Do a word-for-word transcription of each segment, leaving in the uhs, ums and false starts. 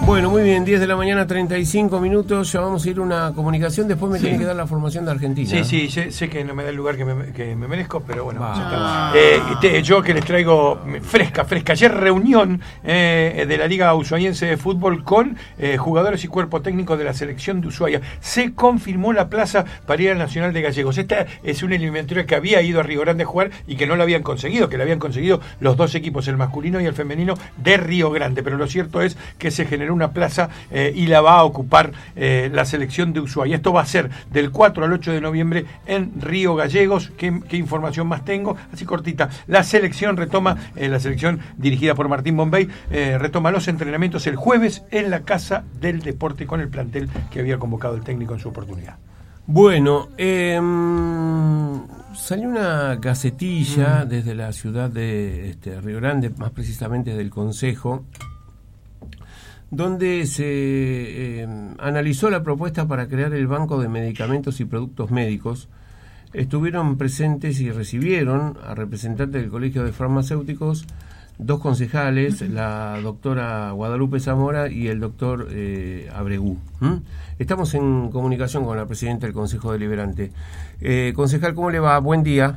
Bueno, muy bien, diez de la mañana, treinta y cinco minutos, ya vamos a ir a una comunicación, después me sí. tiene que dar la formación de Argentina. Sí, sí, sé, sé que no me da el lugar que me, que me merezco, pero bueno, ah. eh, te, yo que les traigo fresca, fresca. Ayer reunión eh, de la Liga Ushuaiense de Fútbol con eh, jugadores y cuerpo técnico de la selección de Ushuaia. Se confirmó la plaza para ir al Nacional de Gallegos. Esta es una eliminatoria que había ido a Río Grande a jugar y que no la habían conseguido, que la habían conseguido los dos equipos, el masculino y el femenino de Río Grande, pero lo cierto es que se generó una plaza eh, y la va a ocupar eh, la selección de Ushuaia. Esto va a ser del cuatro al ocho de noviembre en Río Gallegos. ¿Qué, qué información más tengo? Así cortita. La selección retoma, eh, la selección dirigida por Martín Bombay, eh, retoma los entrenamientos el jueves en la Casa del Deporte con el plantel que había convocado el técnico en su oportunidad. Bueno, eh, salió una gacetilla mm. desde la ciudad de este, Río Grande, más precisamente del Concejo, donde se eh, analizó la propuesta para crear el Banco de Medicamentos y Productos Médicos. Estuvieron presentes y recibieron a representantes del Colegio de Farmacéuticos, dos concejales, la doctora Guadalupe Zamora y el doctor eh, Abregú. ¿Mm? Estamos en comunicación con la presidenta del Consejo Deliberante. Eh, concejal, ¿cómo le va? Buen día.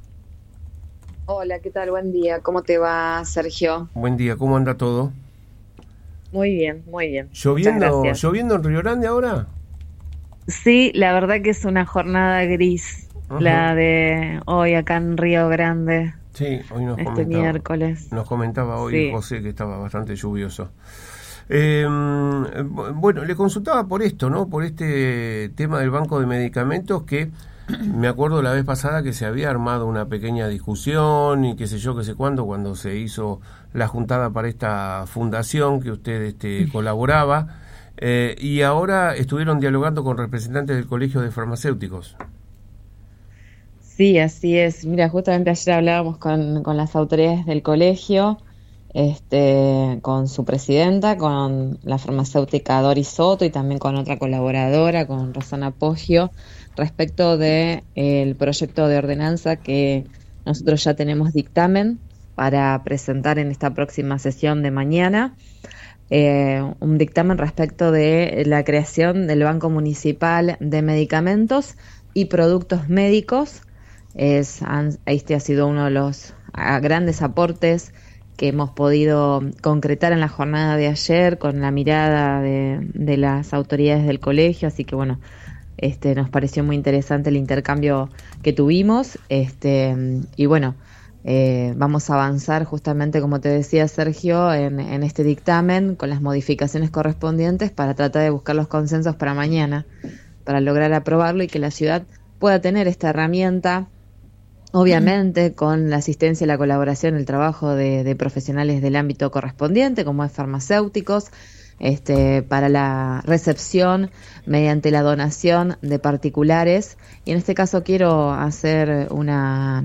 Hola, ¿qué tal? Buen día. ¿Cómo te va, Sergio? Buen día, ¿cómo anda todo? Muy bien, muy bien. ¿Lloviendo, ¿lloviendo en Río Grande ahora? Sí, la verdad que es una jornada gris, uh-huh. la de hoy acá en Río Grande. Sí, hoy nos este comentaba, miércoles. Nos comentaba hoy sí. José que estaba bastante lluvioso. Eh, bueno, le consultaba por esto, ¿no? Por este tema del banco de medicamentos que me acuerdo la vez pasada que se había armado una pequeña discusión y qué sé yo, qué sé cuándo, cuando se hizo la juntada para esta fundación que usted este, colaboraba, eh, y ahora estuvieron dialogando con representantes del Colegio de Farmacéuticos. Sí, así es. Mira, justamente ayer hablábamos con, con las autoridades del colegio, este, con su presidenta, con la farmacéutica Doris Soto y también con otra colaboradora, con Rosana Poggio, respecto de eh, el proyecto de ordenanza que nosotros ya tenemos dictamen para presentar en esta próxima sesión de mañana, eh, un dictamen respecto de la creación del Banco Municipal de Medicamentos y Productos Médicos. Es, este ha sido uno de los a, grandes aportes que hemos podido concretar en la jornada de ayer con la mirada de, de las autoridades del colegio, así que bueno, Este, nos pareció muy interesante el intercambio que tuvimos, este, y bueno, eh, vamos a avanzar justamente, como te decía Sergio, en, en este dictamen con las modificaciones correspondientes para tratar de buscar los consensos para mañana, para lograr aprobarlo y que la ciudad pueda tener esta herramienta, obviamente con la asistencia y la colaboración, el trabajo de, de profesionales del ámbito correspondiente, como es farmacéuticos, Este, para la recepción mediante la donación de particulares. Y en este caso quiero hacer una,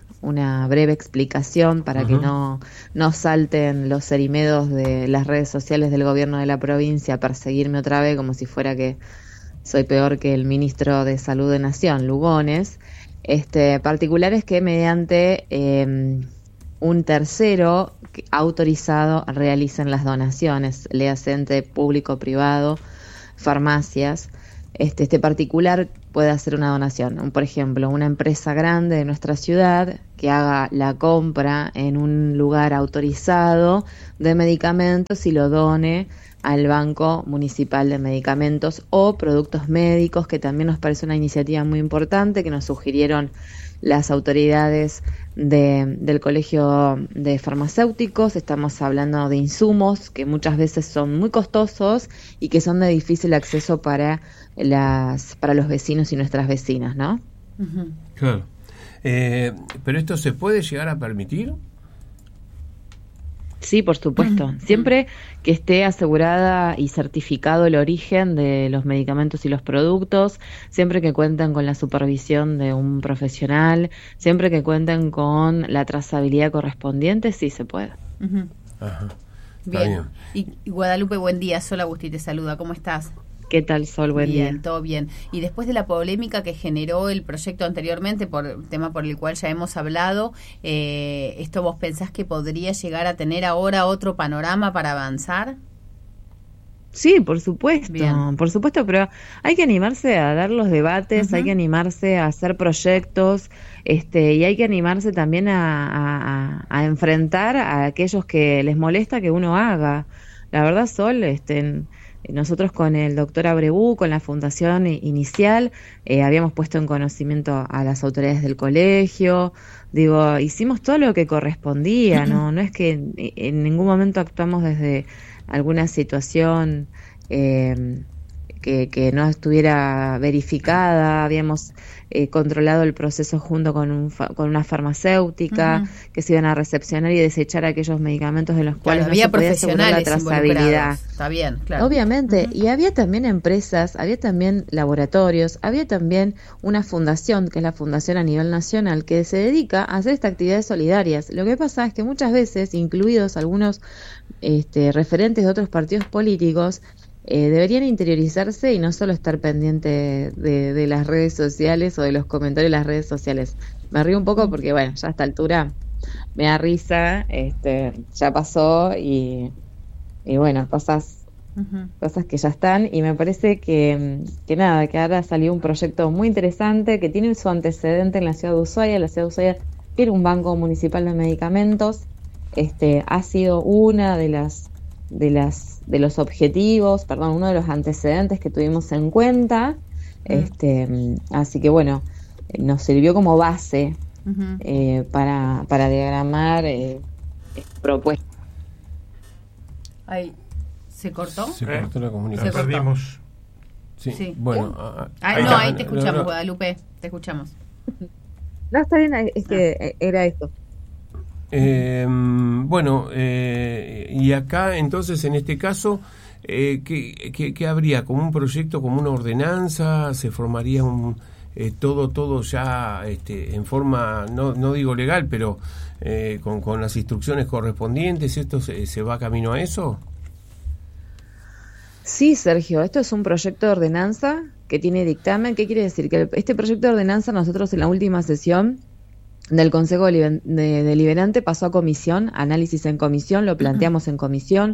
una breve explicación para uh-huh. que no, no salten los cerimedos de las redes sociales del gobierno de la provincia a perseguirme otra vez como si fuera que soy peor que el ministro de Salud de Nación, Lugones. Este, particulares que mediante eh, un tercero autorizado realizan las donaciones, léase ente público, privado, farmacias. Este, este particular puede hacer una donación. Por ejemplo, una empresa grande de nuestra ciudad que haga la compra en un lugar autorizado de medicamentos y lo done al Banco Municipal de Medicamentos o Productos Médicos, que también nos parece una iniciativa muy importante que nos sugirieron las autoridades de, del Colegio de Farmacéuticos. Estamos hablando de insumos que muchas veces son muy costosos y que son de difícil acceso para las para los vecinos y nuestras vecinas, ¿no? Uh-huh. Claro. Eh, ¿Pero esto se puede llegar a permitir? Sí, por supuesto. Siempre que esté asegurada y certificado el origen de los medicamentos y los productos, siempre que cuenten con la supervisión de un profesional, siempre que cuenten con la trazabilidad correspondiente, sí se puede. Uh-huh. Ajá. Bien. bien. Y, y Guadalupe, buen día. Sol Agustí te saluda. ¿Cómo estás? ¿Qué tal, Sol? Buen bien, día. Todo bien. Y después de la polémica que generó el proyecto anteriormente, por el tema por el cual ya hemos hablado, eh, ¿esto vos pensás que podría llegar a tener ahora otro panorama para avanzar? Sí, por supuesto, Bien. por supuesto, pero hay que animarse a dar los debates, uh-huh. hay que animarse a hacer proyectos, este, y hay que animarse también a, a, a enfrentar a aquellos que les molesta que uno haga. La verdad, Sol, este, nosotros con el doctor Abrebú, con la fundación inicial, eh, habíamos puesto en conocimiento a las autoridades del colegio, digo, hicimos todo lo que correspondía, no, no es que en, en ningún momento actuamos desde alguna situación eh, que, que no estuviera verificada, habíamos eh, controlado el proceso junto con, un fa- con una farmacéutica, uh-huh. que se iban a recepcionar y desechar aquellos medicamentos de los cuales claro, no había se podía asegurar la trazabilidad. Está bien, claro. Obviamente, uh-huh. y había también empresas, había también laboratorios, había también una fundación, que es la fundación a nivel nacional, que se dedica a hacer estas actividades solidarias. Lo que pasa es que muchas veces, incluidos algunos este, referentes de otros partidos políticos, Eh, deberían interiorizarse y no solo estar pendiente de, de las redes sociales o de los comentarios de las redes sociales. Me río un poco porque, bueno, ya a esta altura me da risa, este, ya pasó y, y bueno, cosas, uh-huh. cosas que ya están, y me parece que, que nada, que ahora salió un proyecto muy interesante que tiene su antecedente en la ciudad de Ushuaia. La ciudad de Ushuaia tiene un banco municipal de medicamentos, este, ha sido una de las de las de los objetivos, perdón, uno de los antecedentes que tuvimos en cuenta, mm. este, así que bueno, nos sirvió como base uh-huh. eh, para, para diagramar eh, propuestas. Ahí, ¿se cortó? Se eh, cortó la comunicación. La perdimos. Sí, sí. bueno. Ah, ahí no, está. Ahí te escuchamos, no, no. Guadalupe, te escuchamos. No, está bien, es que ah. era esto. Eh, bueno, eh, y acá entonces en este caso, eh, ¿qué, qué, qué habría? ¿Como un proyecto, como una ordenanza? ¿Se formaría un eh, todo todo ya este, en forma, no, no digo legal, pero eh, con, con las instrucciones correspondientes? ¿Esto se, se va camino a eso? Sí, Sergio, esto es un proyecto de ordenanza que tiene dictamen. ¿Qué quiere decir? Que este proyecto de ordenanza nosotros en la última sesión del Consejo Deliberante pasó a comisión, análisis en comisión, lo planteamos en comisión.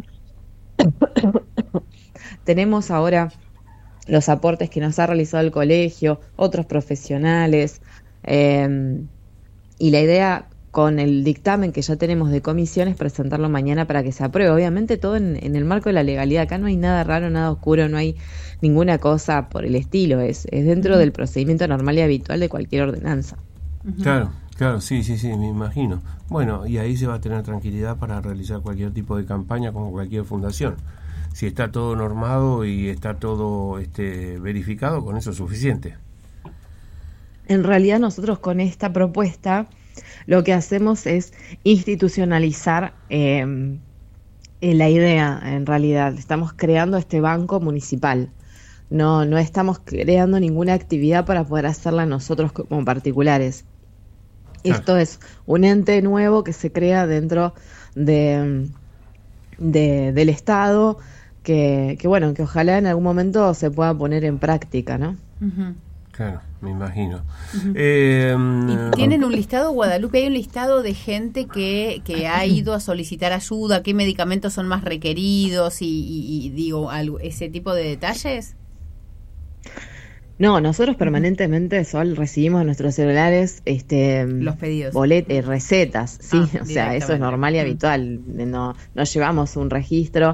Tenemos ahora los aportes que nos ha realizado el colegio, otros profesionales, eh, y la idea con el dictamen que ya tenemos de comisión es presentarlo mañana para que se apruebe. Obviamente todo en, en el marco de la legalidad. Acá no hay nada raro, nada oscuro, no hay ninguna cosa por el estilo. Es, es dentro del procedimiento normal y habitual de cualquier ordenanza. Claro. Claro, sí, sí, sí, me imagino. Bueno, y ahí se va a tener tranquilidad para realizar cualquier tipo de campaña como cualquier fundación. Si está todo normado y está todo este, verificado, con eso es suficiente. En realidad nosotros con esta propuesta lo que hacemos es institucionalizar eh, la idea, en realidad. Estamos creando este banco municipal. No, no estamos creando ninguna actividad para poder hacerla nosotros como particulares. Esto es un ente nuevo que se crea dentro de, de del Estado, que, que bueno, que ojalá en algún momento se pueda poner en práctica, ¿no? Uh-huh. Claro, me imagino. Uh-huh. Eh, ¿Y tienen un listado, Guadalupe? ¿Hay un listado de gente que, que ha ido a solicitar ayuda? ¿Qué medicamentos son más requeridos? Y, y, y digo, algo, ese tipo de detalles. No, nosotros permanentemente, Sol, recibimos en nuestros celulares este los pedidos, bolet, eh, recetas, sí, ah, o sea, eso es normal y habitual. No, no llevamos un registro